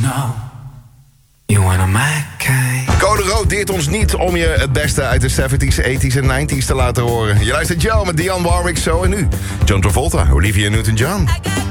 know you one of my kind. Code Rood deert ons niet om je het beste uit de 70s, 80s en 90s te laten horen. Je luistert Joe met Dionne Warwick zo en nu. John Travolta, Olivia Newton-John.